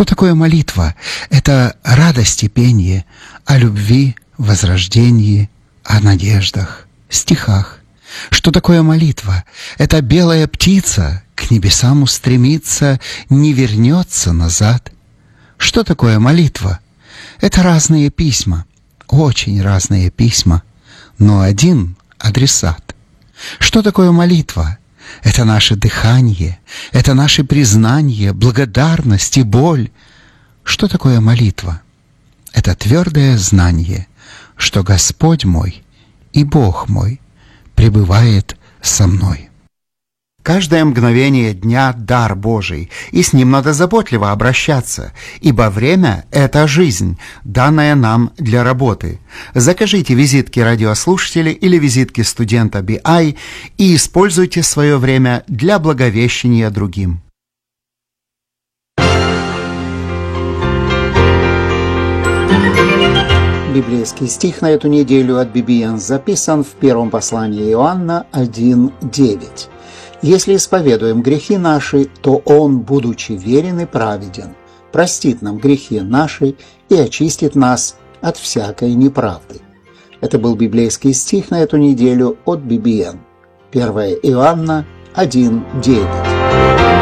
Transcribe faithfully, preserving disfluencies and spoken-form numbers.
Что такое молитва? Это радость и пение о любви, возрождении, о надеждах, стихах. Что такое молитва? Это белая птица к небесам устремится, не вернется назад. Что такое молитва? Это разные письма, очень разные письма, но один адресат. Что такое молитва? Это наше дыхание, это наше признание, благодарность и боль. Что такое молитва? Это твердое знание, что Господь мой и Бог мой пребывает со мной. Каждое мгновение дня – дар Божий, и с ним надо заботливо обращаться, ибо время – это жизнь, данная нам для работы. Закажите визитки радиослушателя или визитки студента би ай и используйте свое время для благовещения другим. Библейский стих на эту неделю от би би эн записан в первом послании Иоанна один девять. «Если исповедуем грехи наши, то Он, будучи верен и праведен, простит нам грехи наши и очистит нас от всякой неправды». Это был библейский стих на эту неделю от би би эн. первое Иоанна один девять.